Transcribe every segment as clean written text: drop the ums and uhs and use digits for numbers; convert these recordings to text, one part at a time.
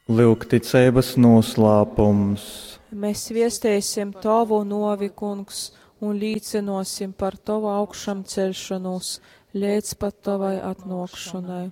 Lūk, ticības noslēpums. Mēs viestēsim Tavu novi, Kungs, un līdzinosim par Tavu augšām celšanos, līdz pat Tavai atnākšanai.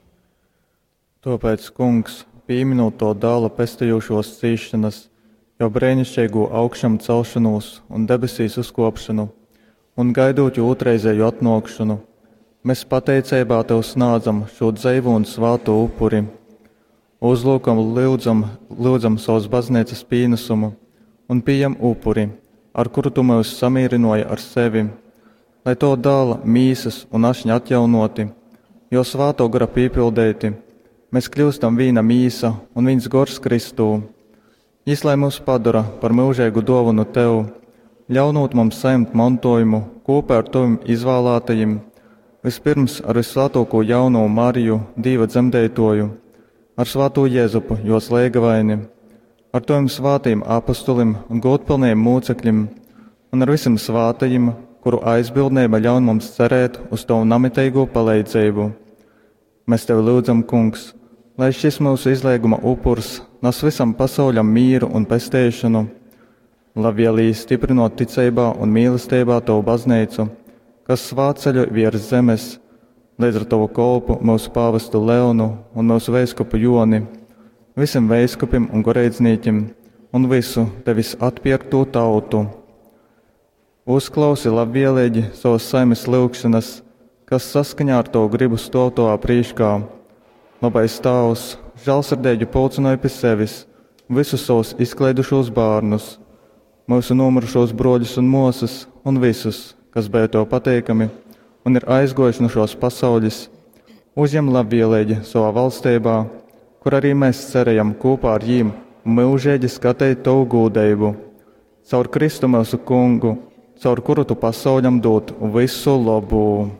Tāpēc, Kungs, pieminot to dēla pestījušos cīšanas, jau brēnišķīgo augšām celšanos un debesīs uzkopšanu, un gaidot jau otrreizēju atnākšanu, mēs pateicībā Tev snādzam šo dzeivu un svāto upuri. Uzlūkam lūdzam savas baznīcas pienesumu un pieejam upuri, ar kuru Tu mūs samierinoji ar sevi, lai to dēla mīsas un ašņi atjaunoti, jo svāto gara piepildēti, mēs kļūstam vīna mīsa un viens gors Kristū. Jis, lai mūs padara par mūžēgu dovanu Tev, ļaunot mums saņemt mantojumu kopā ar Taviem izvēlētajiem, vispirms ar visvētāko jauno Mariju, Dieva dzemdētoju, ar svāto Jēzupu, jos lēgavaini, ar Taviem svātajiem apostolim un godpilniem mūcekļiem un ar visiem svātajiem, kuru aizbildnība ļaun mums cerēt uz Tavu namiteigo palīdzību. Mēs Tevi lūdzam, Kungs, lai šis mūsu izlieguma upurs nes visam pasauļam mīru un pestēšanu, labvēlīgi stiprinot ticībā un mīlestībā Tavu baznīcu, kas svāceļo virs zemes, līdz ar Tavu kolpu mūsu pāvestu Leonu un mūsu veiskupu Joni, visiem veiskupim un garīdzniekiem un visu Tevis atpirkto tautu. Uzklausi labvēlīgi savas saimes lūgšanas, kas saskaņā ar Tavu gribu stāv Tavā priekšā. Labais Tēvs, žēlsirdīgi pulcināja pie sevis visus savus izklaidušos bērnus, mūsu nomirušos broļus un mūsas un visus, kas bija Tev pateikami un ir aizgojuši no šos pasaules, uzņem labvēlīgi savā valstībā, kur arī mēs cerējam kopā ar jīm mūžīgi skatīt Tavu gūdeibu, caur Kristu mūsu Kungu, caur kuru Tu pasauļam dot visu labu.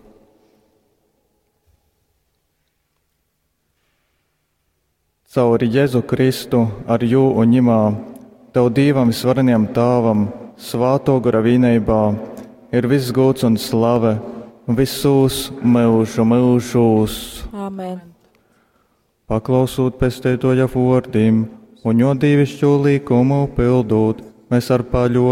Caur Jēzu Kristu ar jū un ņimā, Tev Dievam visvareniem Tēvam, svāto gara vienībā, ir viss gods un slave, visus mūžu mūžus. Amen. Paklausot pestētoja vārdiem un jo dievišķo likumu pildot, mēs ar paļotību